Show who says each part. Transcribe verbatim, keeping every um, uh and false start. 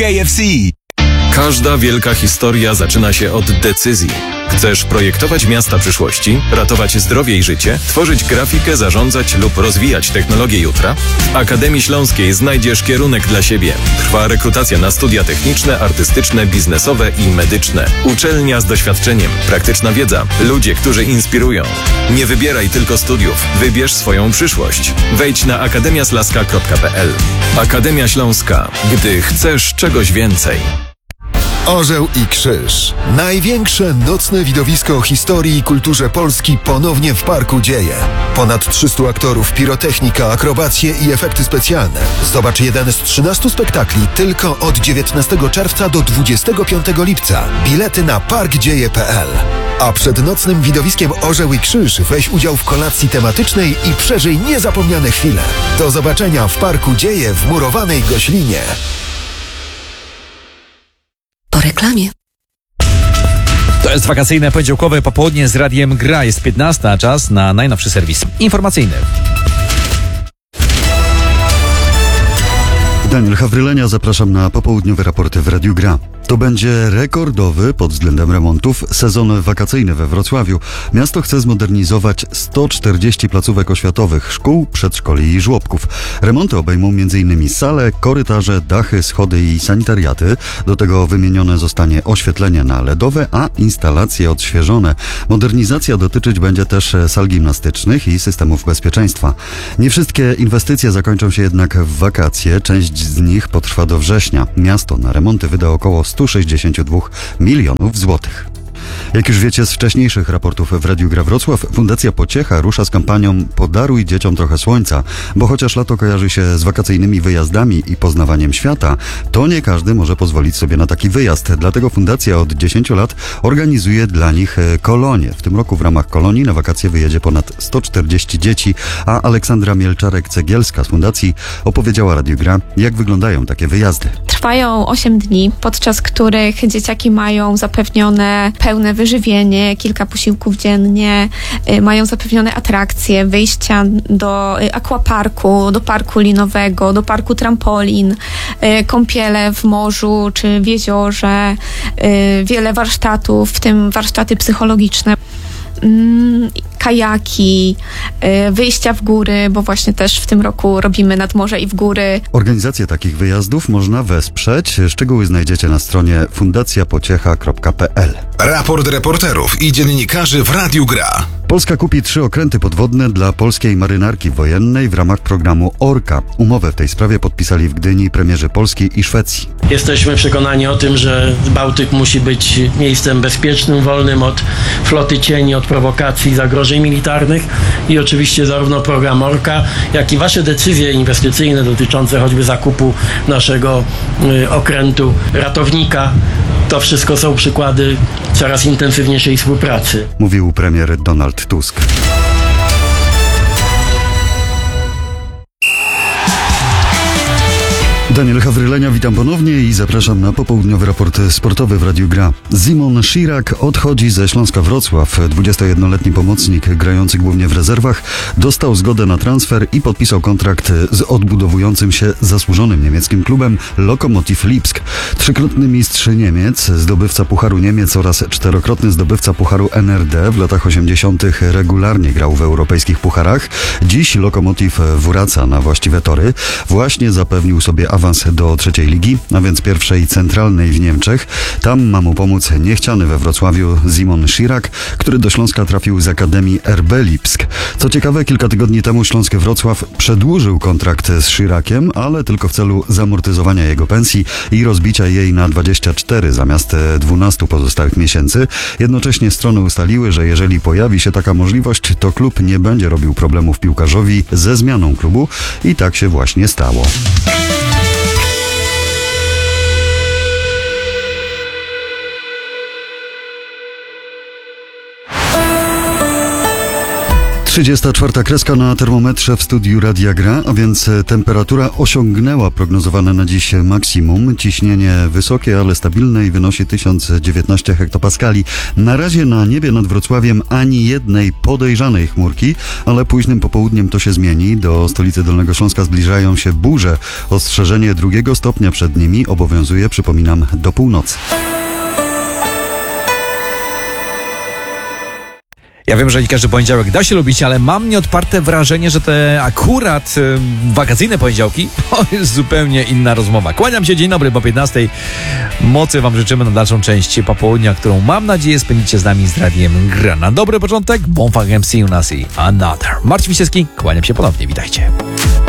Speaker 1: K F C.
Speaker 2: Każda wielka historia zaczyna się od decyzji. Chcesz projektować miasta przyszłości, ratować zdrowie i życie, tworzyć grafikę, zarządzać lub rozwijać technologię jutra? W Akademii Śląskiej znajdziesz kierunek dla siebie. Trwa rekrutacja na studia techniczne, artystyczne, biznesowe i medyczne. Uczelnia z doświadczeniem, praktyczna wiedza, ludzie, którzy inspirują. Nie wybieraj tylko studiów, wybierz swoją przyszłość. Wejdź na akademia slaska kropka p l. Akademia Śląska. Gdy chcesz czegoś więcej.
Speaker 3: Orzeł i Krzyż. Największe nocne widowisko historii i kulturze Polski ponownie w Parku Dzieje. Ponad trzystu aktorów, pirotechnika, akrobacje i efekty specjalne. Zobacz jeden z trzynastu spektakli tylko od dziewiętnastego czerwca do dwudziestego piątego lipca. Bilety na parkdzieje kropka p l. A przed nocnym widowiskiem Orzeł i Krzyż weź udział w kolacji tematycznej i przeżyj niezapomniane chwile. Do zobaczenia w Parku Dzieje w murowanej Goślinie.
Speaker 4: Po reklamie.
Speaker 5: To jest wakacyjne poniedziałkowe popołudnie z Radiem Gra. Jest piętnasta, a czas na najnowszy serwis informacyjny.
Speaker 6: Daniel Hawrylenia, zapraszam na popołudniowe raporty w Radiu Gra. To będzie rekordowy pod względem remontów sezon wakacyjny we Wrocławiu. Miasto chce zmodernizować sto czterdzieści placówek oświatowych, szkół, przedszkoli i żłobków. Remonty obejmą m.in. sale, korytarze, dachy, schody i sanitariaty. Do tego wymienione zostanie oświetlenie na ledowe, a instalacje odświeżone. Modernizacja dotyczyć będzie też sal gimnastycznych i systemów bezpieczeństwa. Nie wszystkie inwestycje zakończą się jednak w wakacje. Część z nich potrwa do września. Miasto na remonty wyda około sto sześćdziesiąt dwa milionów złotych. Jak już wiecie z wcześniejszych raportów w Radiu Gra Wrocław, Fundacja Pociecha rusza z kampanią Podaruj dzieciom trochę słońca, bo chociaż lato kojarzy się z wakacyjnymi wyjazdami i poznawaniem świata, to nie każdy może pozwolić sobie na taki wyjazd. Dlatego Fundacja od dziesięciu lat organizuje dla nich kolonie. W tym roku w ramach kolonii na wakacje wyjedzie ponad sto czterdzieści dzieci, a Aleksandra Mielczarek-Cegielska z Fundacji opowiedziała Radiu Gra, jak wyglądają takie wyjazdy.
Speaker 7: Trwają osiem dni, podczas których dzieciaki mają zapewnione pełne wyżywienie, kilka posiłków dziennie, y, mają zapewnione atrakcje, wyjścia do y, aquaparku, do parku linowego, do parku trampolin, y, kąpiele w morzu czy w jeziorze, y, wiele warsztatów, w tym warsztaty psychologiczne. Kajaki, wyjścia w góry, bo właśnie też w tym roku robimy nad morze i w góry.
Speaker 6: Organizację takich wyjazdów można wesprzeć. Szczegóły znajdziecie na stronie fundacja pociecha kropka p l.
Speaker 1: Raport reporterów i dziennikarzy w Radiu Gra.
Speaker 6: Polska kupi trzy okręty podwodne dla polskiej marynarki wojennej w ramach programu Orka. Umowę w tej sprawie podpisali w Gdyni premierzy Polski i Szwecji.
Speaker 8: Jesteśmy przekonani o tym, że Bałtyk musi być miejscem bezpiecznym, wolnym od floty cieni, od prowokacji, zagrożeń militarnych i oczywiście zarówno program Orka, jak i wasze decyzje inwestycyjne dotyczące choćby zakupu naszego y, okrętu ratownika. To wszystko są przykłady coraz intensywniejszej współpracy.
Speaker 6: Mówił premier Donald Tusk. Daniel Hawrylenia, witam ponownie i zapraszam na popołudniowy raport sportowy w Radiu Gra. Szymon Szirak odchodzi ze Śląska Wrocław. dwudziestojednoletni pomocnik grający głównie w rezerwach dostał zgodę na transfer i podpisał kontrakt z odbudowującym się zasłużonym niemieckim klubem Lokomotiv Lipsk. Trzykrotny mistrz Niemiec, zdobywca Pucharu Niemiec oraz czterokrotny zdobywca Pucharu N R D w latach osiemdziesiątych regularnie grał w europejskich pucharach. Dziś Lokomotiv wraca na właściwe tory. Właśnie zapewnił sobie awans do trzeciej ligi, a więc pierwszej centralnej w Niemczech. Tam ma mu pomóc niechciany we Wrocławiu Szymon Szirak, który do Śląska trafił z Akademii R B Lipsk. Co ciekawe, kilka tygodni temu Śląski Wrocław przedłużył kontrakt z Szirakiem, ale tylko w celu zamortyzowania jego pensji i rozbicia jej na dwadzieścia cztery zamiast dwunastu pozostałych miesięcy. Jednocześnie strony ustaliły, że jeżeli pojawi się taka możliwość, to klub nie będzie robił problemów piłkarzowi ze zmianą klubu i tak się właśnie stało. trzydziesta czwarta kreska na termometrze w studiu Radia Gra, a więc temperatura osiągnęła prognozowane na dziś maksimum. Ciśnienie wysokie, ale stabilne i wynosi tysiąc dziewiętnaście hektopaskali. Na razie na niebie nad Wrocławiem ani jednej podejrzanej chmurki, ale późnym popołudniem to się zmieni. Do stolicy Dolnego Śląska zbliżają się burze. Ostrzeżenie drugiego stopnia przed nimi obowiązuje, przypominam, do północy.
Speaker 5: Ja wiem, że nie każdy poniedziałek da się lubić, ale mam nieodparte wrażenie, że te akurat y, wakacyjne poniedziałki to jest zupełnie inna rozmowa. Kłaniam się, dzień dobry, po piętnastej. Mocy wam życzymy na dalszą część popołudnia, którą mam nadzieję spędzicie z nami z Radiem Gra. Na dobry początek, bon fang M C u nas i Another. Marcin Wisiewski, kłaniam się ponownie, witajcie.